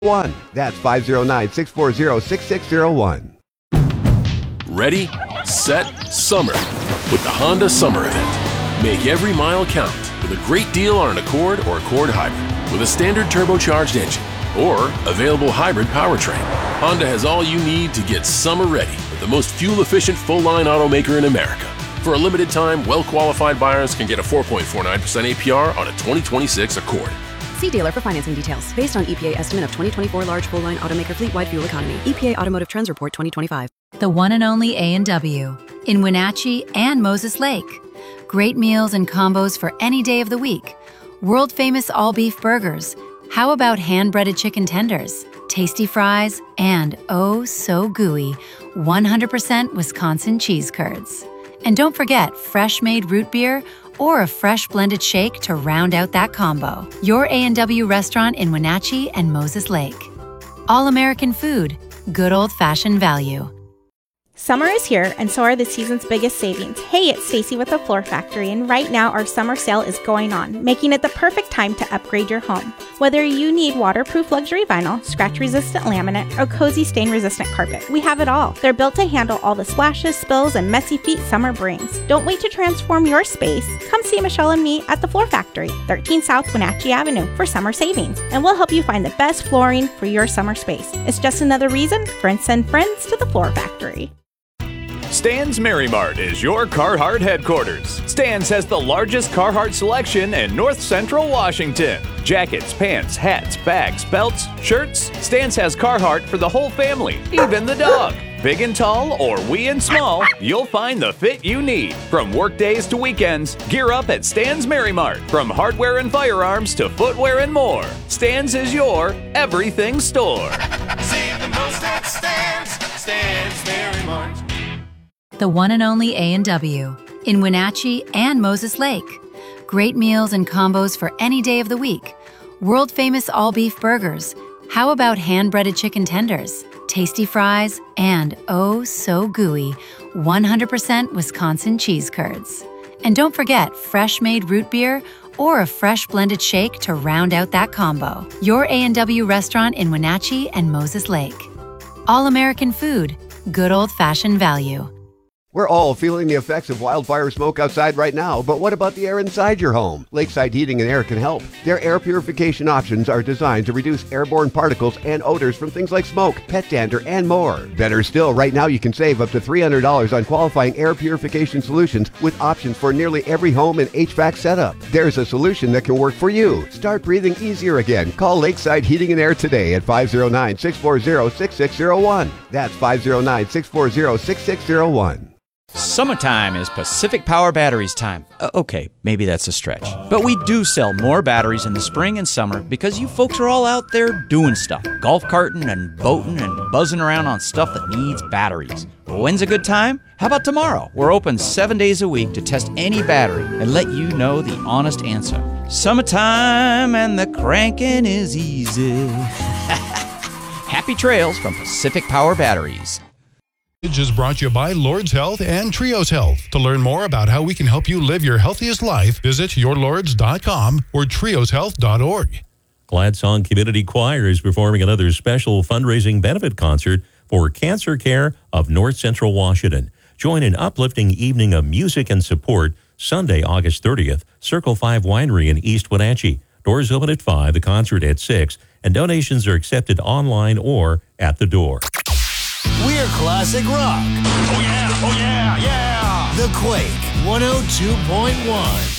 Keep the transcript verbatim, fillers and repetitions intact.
one. That's five oh nine, six four zero, six six zero one. Ready, set, summer with the Honda Summer Event. Make every mile count with a great deal on an Accord or Accord Hybrid with a standard turbocharged engine or available hybrid powertrain. Honda has all you need to get summer ready with the most fuel-efficient full-line automaker in America. For a limited time, well-qualified buyers can get a four point four nine percent A P R on a twenty twenty-six Accord. See dealer for financing details. Based on E P A estimate of twenty twenty-four large full-line automaker fleet-wide fuel economy. E P A Automotive Trends Report twenty twenty-five. The one and only A and W in Wenatchee and Moses Lake. Great meals and combos for any day of the week. World-famous all-beef burgers. How about hand-breaded chicken tenders? Tasty fries and, oh, so gooey, one hundred percent Wisconsin cheese curds. And don't forget fresh-made root beer or a fresh blended shake to round out that combo. Your A and W restaurant in Wenatchee and Moses Lake. All-American food, good old-fashioned value. Summer is here, and so are the season's biggest savings. Hey, it's Stacy with the Floor Factory, and right now our summer sale is going on, making it the perfect time to upgrade your home. Whether you need waterproof luxury vinyl, scratch-resistant laminate, or cozy stain-resistant carpet, we have it all. They're built to handle all the splashes, spills, and messy feet summer brings. Don't wait to transform your space. Come see Michelle and me at the Floor Factory, thirteen South Wenatchee Avenue, for summer savings, and we'll help you find the best flooring for your summer space. It's just another reason for send friends to the Floor Factory. Stan's Merrimart is your Carhartt headquarters. Stan's has the largest Carhartt selection in North Central Washington. Jackets, pants, hats, bags, belts, shirts. Stan's has Carhartt for the whole family, even the dog. Big and tall or wee and small, you'll find the fit you need. From work days to weekends, gear up at Stan's Merrimart. From hardware and firearms to footwear and more, Stan's is your everything store. Save the most at Stan's, Stan's Merrimart. The one and only A and W in Wenatchee and Moses Lake. Great meals and combos for any day of the week. World-famous all-beef burgers. How about hand-breaded chicken tenders? Tasty fries and, oh, so gooey, one hundred percent Wisconsin cheese curds. And don't forget fresh-made root beer or a fresh blended shake to round out that combo. Your A and W restaurant in Wenatchee and Moses Lake. All-American food, good old-fashioned value. We're all feeling the effects of wildfire smoke outside right now, but what about the air inside your home? Lakeside Heating and Air can help. Their air purification options are designed to reduce airborne particles and odors from things like smoke, pet dander, and more. Better still, right now you can save up to three hundred dollars on qualifying air purification solutions with options for nearly every home and H V A C setup. There's a solution that can work for you. Start breathing easier again. Call Lakeside Heating and Air today at five oh nine, six four zero, six six zero one. That's five oh nine, six four zero, six six zero one. Summertime is Pacific Power Batteries time. Uh, okay, maybe that's a stretch. But we do sell more batteries in the spring and summer because you folks are all out there doing stuff. Golf carting and boating and buzzing around on stuff that needs batteries. When's a good time? How about tomorrow? We're open seven days a week to test any battery and let you know the honest answer. Summertime and the cranking is easy. Happy trails from Pacific Power Batteries. Is brought to you by Lord's Health and Trios Health. To learn more about how we can help you live your healthiest life, visit your lords dot com or trios health dot org. Gladsong Community Choir is performing another special fundraising benefit concert for Cancer Care of North Central Washington. Join an uplifting evening of music and support Sunday, August thirtieth, Circle five Winery in East Wenatchee. Doors open at five, the concert at six, and donations are accepted online or at the door. We're classic rock. Oh yeah, oh yeah, yeah. The Quake one oh two point one.